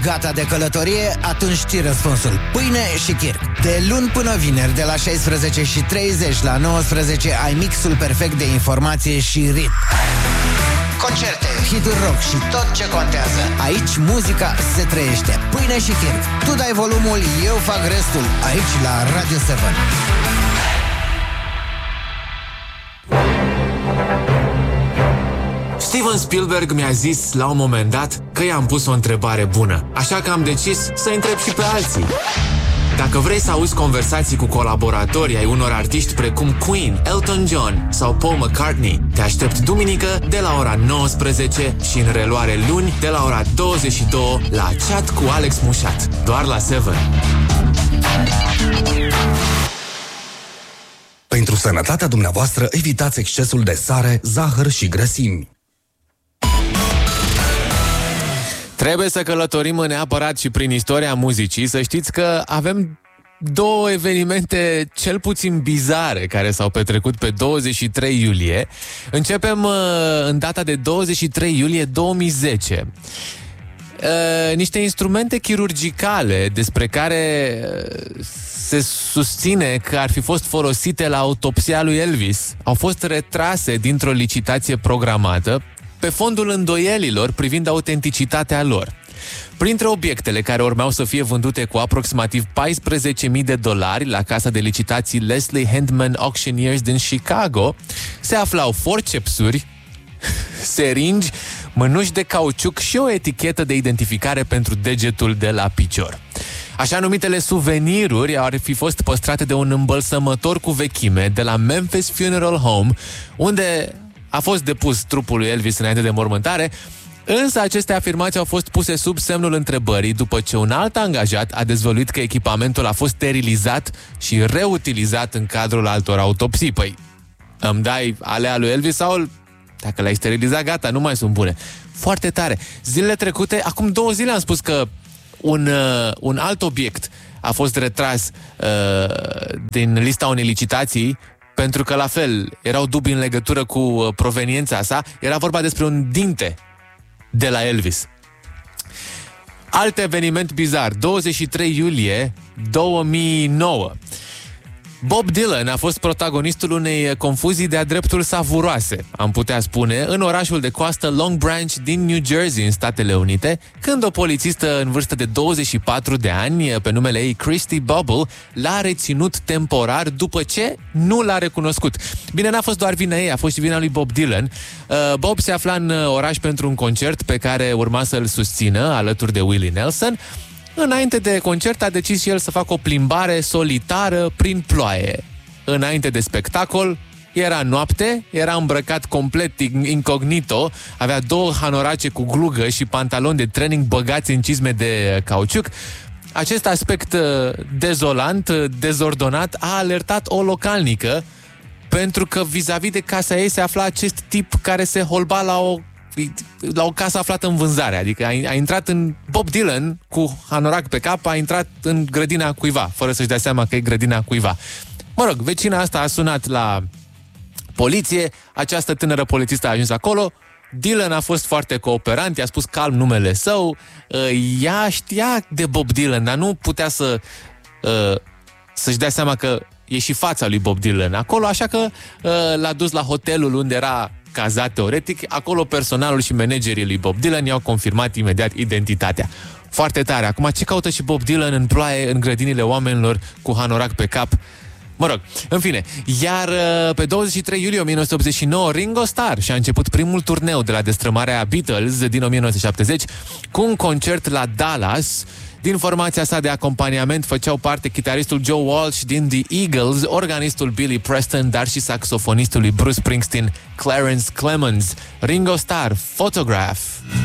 Gata de călătorie? Atunci știi răspunsul. Pâine și chirc. De luni până vineri, de la 16:30 la 19, ai mixul perfect de informație și ritm. Concerte, hituri rock și tot ce contează. Aici muzica se trăiește. Pâine și chirc. Tu dai volumul, eu fac restul. Aici la Radio 7. Steven Spielberg mi-a zis la un moment dat că i-am pus o întrebare bună, așa că am decis să întreb și pe alții. Dacă vrei să auzi conversații cu colaboratori ai unor artiști precum Queen, Elton John sau Paul McCartney, te aștept duminică de la ora 19 și în reluare luni de la ora 22 la Chat cu Alex Mușat, doar la 7. Pentru sănătatea dumneavoastră, evitați excesul de sare, zahăr și grăsimi. Trebuie să călătorim neapărat și prin istoria muzicii. Să știți că avem două evenimente cel puțin bizare care s-au petrecut pe 23 iulie. Începem în data de 23 iulie 2010. Niște instrumente chirurgicale despre care se susține că ar fi fost folosite la autopsia lui Elvis au fost retrase dintr-o licitație programată pe fondul îndoielilor privind autenticitatea lor. Printre obiectele care urmeau să fie vândute cu aproximativ $14.000 la casa de licitații Leslie Handman Auctioneers din Chicago se aflau forcepsuri, seringi, mânuși de cauciuc și o etichetă de identificare pentru degetul de la picior. Așa numitele suveniruri ar fi fost păstrate de un îmbălsămător cu vechime de la Memphis Funeral Home, unde a fost depus trupul lui Elvis înainte de mormântare, însă aceste afirmații au fost puse sub semnul întrebării după ce un alt angajat a dezvăluit că echipamentul a fost sterilizat și reutilizat în cadrul altor autopsii. Păi, îmi dai alea lui Elvis sau dacă l-ai sterilizat, gata, nu mai sunt bune. Foarte tare. Zilele trecute, acum 2 zile am spus că un alt obiect a fost retras din lista unei licitații pentru că, la fel, erau dubii în legătură cu proveniența sa. Era vorba despre un dinte de la Elvis. Alt eveniment bizar, 23 iulie 2009. Bob Dylan a fost protagonistul unei confuzii de-a dreptul savuroase, am putea spune, în orașul de coastă Long Branch din New Jersey, în Statele Unite, când o polițistă în vârstă de 24 de ani, pe numele ei Christy Bubble, l-a reținut temporar după ce nu l-a recunoscut. Bine, n-a fost doar vina ei, a fost și vina lui Bob Dylan. Bob se afla în oraș pentru un concert pe care urma să-l susțină, alături de Willie Nelson. Înainte de concert a decis și el să facă o plimbare solitară prin ploaie. Înainte de spectacol, era noapte, era îmbrăcat complet incognito, avea 2 hanorace cu glugă și pantaloni de training băgați în cizme de cauciuc. Acest aspect dezolant, dezordonat, a alertat o localnică, pentru că vis-a-vis de casa ei se afla acest tip care se holba la o casă aflată în vânzare. Adică a intrat în Bob Dylan cu hanorac pe cap, a intrat în grădina cuiva, fără să-și dea seama că e grădina cuiva. Mă rog, vecina asta a sunat la poliție, această tânără polițistă a ajuns acolo, Dylan a fost foarte cooperant, i-a spus calm numele său, ea știa de Bob Dylan, dar nu putea să-și dea seama că e și fața lui Bob Dylan acolo, așa că l-a dus la hotelul unde era cazat teoretic. Acolo personalul și managerii lui Bob Dylan i-au confirmat imediat identitatea. Foarte tare. Acum, ce caută și Bob Dylan în ploaie, în grădinile oamenilor, cu hanorac pe cap? Mă rog, în fine. Iar pe 23 iulie 1989, Ringo Starr și-a început primul turneu de la destrămarea Beatles din 1970 cu un concert la Dallas. Din formația sa de acompaniament făceau parte chitaristul Joe Walsh din The Eagles, organistul Billy Preston, dar și saxofonistul lui Bruce Springsteen, Clarence Clemons. Ringo Starr, Photograph.